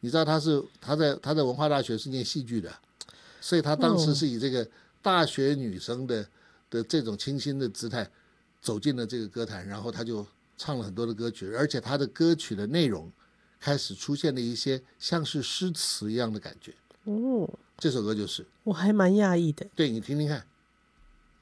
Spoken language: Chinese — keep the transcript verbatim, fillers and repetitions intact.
你知道他是他在他在文化大学是念戏剧的，所以他当时是以这个大学女生的的这种清新的姿态走进了这个歌坛，然后他就唱了很多的歌曲，而且他的歌曲的内容开始出现了一些像是诗词一样的感觉。 哦， 这首歌就是， 我还蛮讶异的。 对，你听听看。